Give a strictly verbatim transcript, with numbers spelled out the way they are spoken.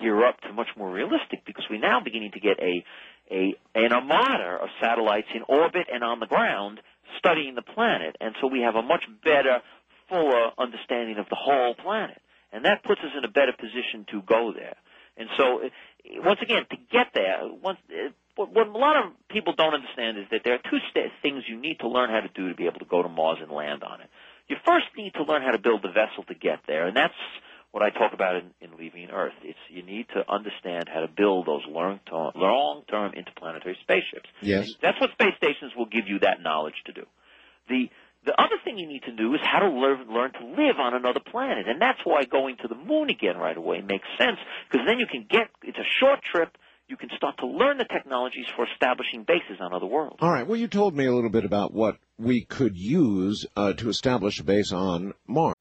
gear up to much more realistic because we're now beginning to get a, a an armada of satellites in orbit and on the ground studying the planet. And so we have a much better, fuller understanding of the whole planet. And that puts us in a better position to go there. And so, once again, to get there, once, what, what a lot of people don't understand is that there are two st- things you need to learn how to do to be able to go to Mars and land on it. You first need to learn how to build the vessel to get there, and that's what I talk about in, in Leaving Earth. It's you need to understand how to build those long-term, long-term interplanetary spaceships. Yes. And that's what space stations will give you that knowledge to do. The The other thing you need to do is how to learn, learn to live on another planet, and that's why going to the moon again right away makes sense, because then you can get, it's a short trip, you can start to learn the technologies for establishing bases on other worlds. All right, well, you told me a little bit about what we could use uh, to establish a base on Mars.